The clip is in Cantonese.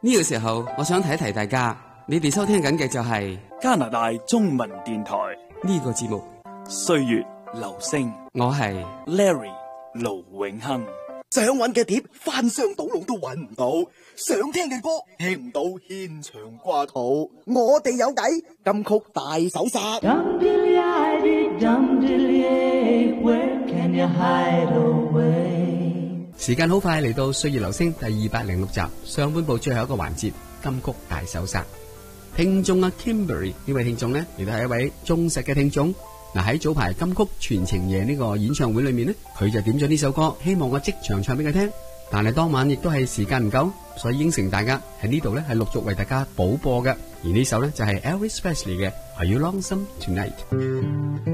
呢個時候，我想提一提大家，你哋收聽緊嘅就係加拿大中文電台呢個節目 《歲月留聲》， 我係 Larry 盧永亨。 想揾嘅碟翻箱倒籠都揾唔到，想聽嘅歌聽唔到，牽腸掛肚。我哋有計，金曲大搜殺。 時間好快嚟到《歲月留聲》第206集上半部最後一個環節金曲大搜殺。聽眾啊 Kimberly 呢位聽眾呢，亦都係一位忠實嘅聽眾。嗱，喺早排金曲全程夜呢個演唱會裏面呢，佢就點咗呢首歌，希望我即場唱俾佢聽。但係當晚亦都係時間唔夠，所以應承大家喺呢度呢係陸續為大家補播嘅。而呢首呢就係 Elvis Presley 嘅 Are You Lonesome Tonight。